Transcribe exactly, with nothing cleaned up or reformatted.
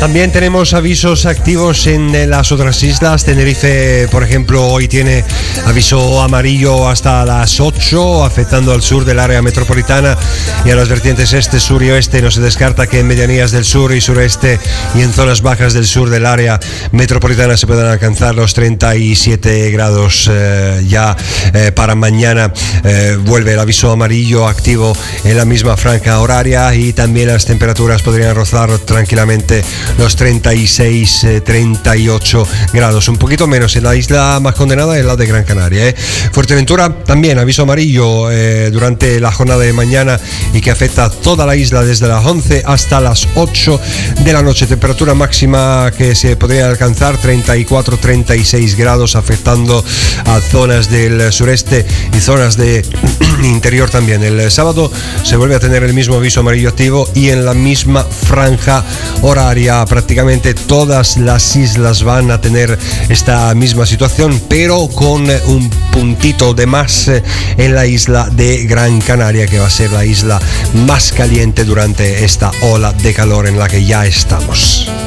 También tenemos avisos activos en las otras islas. Tenerife, por ejemplo, hoy tiene aviso amarillo hasta las ocho, afectando al sur del área metropolitana y a las vertientes este, sur y oeste. No se descarta que en medianías del sur y sureste y en zonas bajas del sur del área metropolitana se puedan alcanzar los treinta y siete grados. Eh, ya eh, para mañana eh, vuelve el aviso amarillo activo en la misma franja horaria, y también las temperaturas podrían rozar tranquilamente los treinta y seis, treinta y ocho grados, un poquito menos en la isla más condenada, en la de Gran Canaria. ¿eh? Fuerteventura también aviso amarillo eh, durante la jornada de mañana, y que afecta a toda la isla desde las once hasta las ocho de la noche. Temperatura máxima que se podría alcanzar treinta y cuatro, treinta y seis grados, afectando a zonas del sureste y zonas de interior también. El sábado se vuelve a tener el mismo aviso amarillo activo, y en la misma franja horaria prácticamente todas las islas van a tener esta misma situación, pero con un puntito de más en la isla de Gran Canaria, que va a ser la isla más caliente durante esta ola de calor en la que ya estamos.